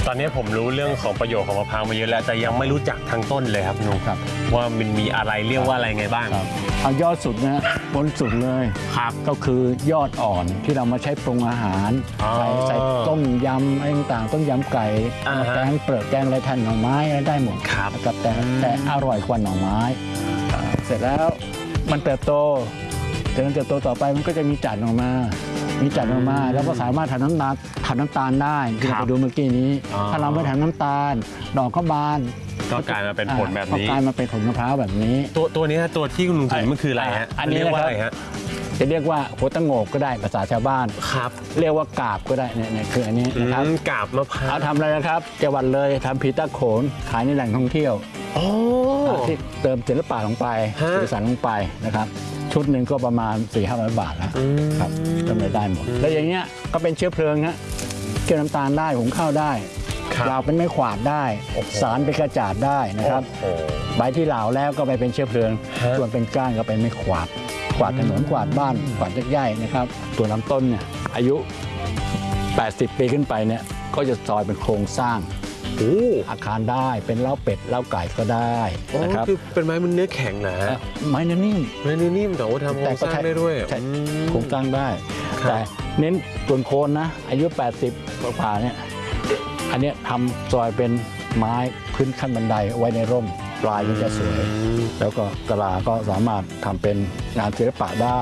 ตอนนี้ผมรู้เรื่องของประโยชน์ของมะพร้าวมาเยอะแล้วแต่ยังไม่รู้จักทางต้นเลยครับลุงครับว่ามันมีอะไรเรียกว่าอะไรไงบ้างเอายอดสุดนะบนสุดเลยครับก็คือยอดอ่อนที่เรามาใช้ปรุงอาหารใส่ต้มยำอะไรต่างๆต้มยำไก่แกงเปลือกแกงอะไรแทนหน่อไม้ได้หมดครับแต่อร่อยกว่าหน่อไม้เสร็จแล้วมันเติบโตต่อไปมันก็จะมีจัดออกมาแล้วก็สามารถทำน้ำตาลได้ที่เราไปดูเมื่อกี้นี้ถ้าเราไม่ทำน้ำตาลดอกก็บานก็กลายมาเป็นผลแบบนี้กลายมาเป็นผลมะพร้าวแบบนี้ตัวนี้ตัวที่คุณลุงถือมันคืออะไรฮะอันนี้ว่าอะไรฮะจะเรียกว่าหัวตะโงกก็ได้ภาษาชาวบ้านครับเรียกว่ากาบก็ได้เนี่ยคืออันนี้นะครับกาบมะพร้าวทำอะไรนะครับจังหวัดเลยทำผีตาโขนขายในแหล่งท่องเที่ยวที่เติมศิลปะลงไปสีสันลงไปนะครับชุดหนึ่งก็ประมาณ 400-500 บาทแล้วครับจำได้หมดแล้วอย่างเงี้ยก็เป็นเชื้อเพลิงฮะเกี่ยวน้ำตาลได้หุงข้าวได้เหลาเป็นไม้ขวาดได้สารเป็นกระจาดได้นะครับใบที่เหลาแล้วก็ไปเป็นเชื้อเพลิงส่วนเป็นก้านก็ไปไม้ขวาดถนนกวาดบ้านกวาดใหญ่นะครับตัวลำต้นเนี่ยอายุ80 ปีขึ้นไปเนี่ยก็จะซอยเป็นโครงสร้างอาคารได้เป็นเล้าเป็ดเล้าไก่ก็ได้นะครับคือเป็นไม้มันเนื้อแข็งนะไม้เนื้อนิ่มแต่ว่าทำโครงสร้างได้ด้วยโครงสร้างได้แต่เน้นส่วนโคนนะอายุ80กว่าเนี่ยอันนี้ทำซอยเป็นไม้พื้นขั้นบันไดไว้ในร่มปลายมันจะสวยแล้วก็กะลาก็สามารถทำเป็นงานศิลปะได้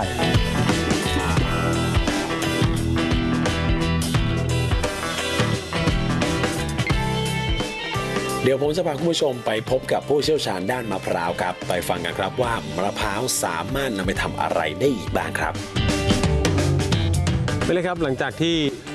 เดี๋ยวผมจะพาคุณผู้ชมไปพบกับผู้เชี่ยวชาญด้านมะพร้าวครับไปฟังกันครับว่ามะพร้าวสามารถนำไปทำอะไรได้อีกบ้างครับไปเลยครับหลังจากที่